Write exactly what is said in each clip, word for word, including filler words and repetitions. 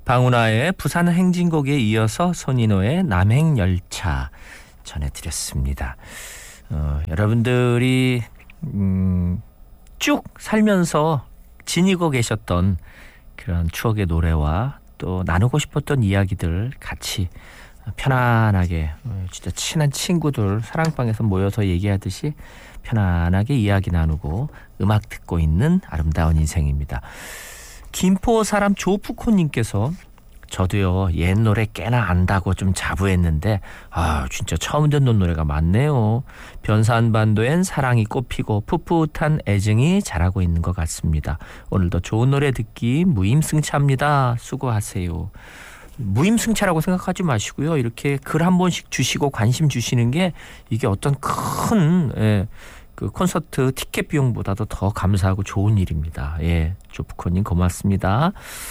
방훈아의 부산 행진곡에 이어서 손인호의 남행열차 전해드렸습니다. 어, 여러분들이 음, 쭉 살면서 지니고 계셨던 그런 추억의 노래와 또 나누고 싶었던 이야기들 같이 편안하게 진짜 친한 친구들 사랑방에서 모여서 얘기하듯이 편안하게 이야기 나누고 음악 듣고 있는 아름다운 인생입니다. 김포 사람 조프코님께서 저도요 옛 노래 꽤나 안다고 좀 자부했는데 아 진짜 처음 듣는 노래가 많네요. 변산반도엔 사랑이 꽃피고 풋풋한 애증이 자라고 있는 것 같습니다. 오늘도 좋은 노래 듣기 무임승차입니다. 수고하세요. 무임승차라고 생각하지 마시고요. 이렇게 글 한 번씩 주시고 관심 주시는 게 이게 어떤 큰 예, 그 콘서트 티켓 비용보다도 더 감사하고 좋은 일입니다. 예, 조프코님 고맙습니다.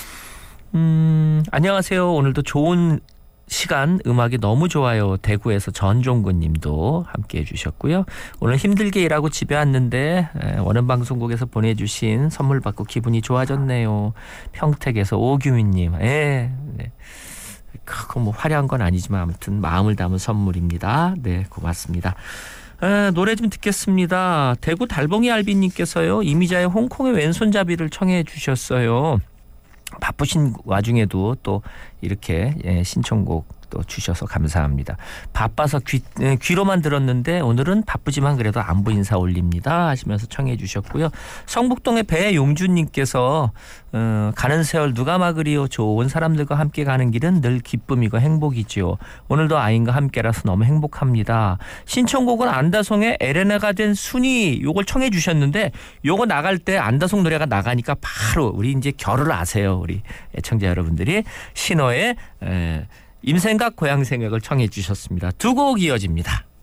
음, 안녕하세요. 오늘도 좋은 시간 음악이 너무 좋아요. 대구에서 전종근 님도 함께 해주셨고요. 오늘 힘들게 일하고 집에 왔는데 원음방송국에서 보내주신 선물 받고 기분이 좋아졌네요. 평택에서 오규민 님. 예, 네. 크고 뭐 화려한 건 아니지만 아무튼 마음을 담은 선물입니다. 네, 고맙습니다. 아, 노래 좀 듣겠습니다. 대구 달봉이 알비님께서요. 이미자의 홍콩의 왼손잡이를 청해 주셨어요. 바쁘신 와중에도 또 이렇게 예, 신청곡 또 주셔서 감사합니다. 바빠서 귀, 예, 귀로만 들었는데 오늘은 바쁘지만 그래도 안부 인사 올립니다 하시면서 청해 주셨고요. 성북동의 배용준님께서 어, 가는 세월 누가 막으리요. 좋은 사람들과 함께 가는 길은 늘 기쁨이고 행복이지요. 오늘도 아인과 함께라서 너무 행복합니다. 신청곡은 안다송의 에레나가 된 순이 요걸 청해 주셨는데 요거 나갈 때 안다송 노래가 나가니까 바로 우리 이제 결을 아세요. 우리 애청자 여러분들이 신호의 에, 임생각 고향생각을 청해 주셨습니다. 두 곡 이어집니다.